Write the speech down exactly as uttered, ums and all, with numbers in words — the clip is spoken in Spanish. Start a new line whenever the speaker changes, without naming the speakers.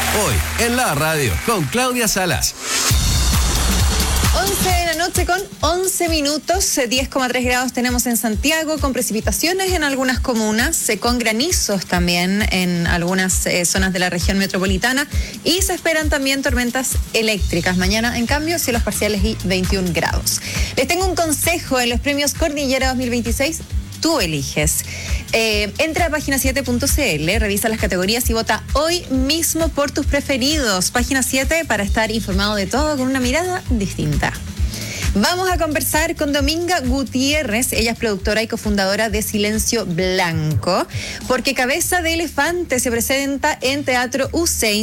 Hoy en la radio con Claudia Salas.
once de la noche con once minutos, diez coma tres grados tenemos en Santiago, con precipitaciones en algunas comunas, con granizos también en algunas eh, zonas de la región metropolitana, y se esperan también tormentas eléctricas. Mañana, en cambio, cielos parciales y veintiún grados. Les tengo un consejo: en los premios Cordillera dos mil veintiséis, tú eliges. Eh, entra a página siete punto c l, revisa las categorías y vota hoy mismo por tus preferidos. Página siete, para estar informado de todo con una mirada distinta. Vamos a conversar con Dominga Gutiérrez. Ella es productora y cofundadora de Silencio Blanco, porque Cabeza de Elefante se presenta en Teatro Usain